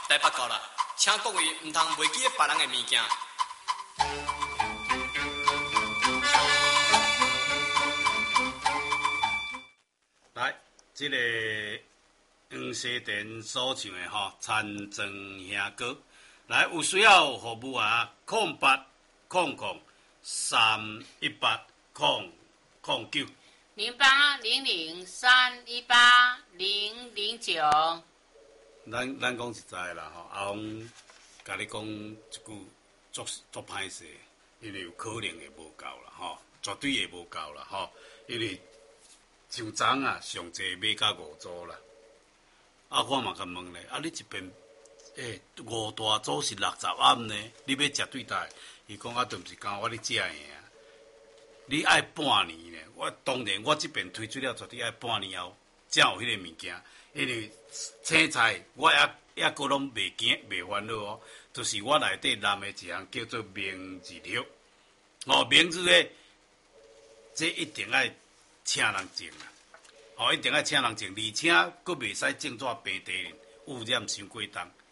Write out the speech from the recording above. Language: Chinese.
大报告了，请各位唔通袂记别人的物件。 来，这个黄西田所唱的吼《残庄兄歌》，来有需要服务啊，0800-318-009。 0800-318-009。 咱讲实在啦吼，阿峰甲你讲一句足歹势，因为有可能会无够啦吼，绝对会无够啦吼，因为像昨啊上济买到5组啦，啊我嘛甲问咧，啊你一边5大组是60暗呢，你要食对待？伊讲啊，对毋是讲我咧食的啊，你爱半年呢，我当然我这边推出了，绝对爱半年后才有迄个物件。因为青菜我也阁拢袂烦恼哦，就是我内底揽的一项叫做明日绿，明日咧，这一定爱请人种啊，一定爱请人种，而且阁袂使种纸平地，污染伤过重，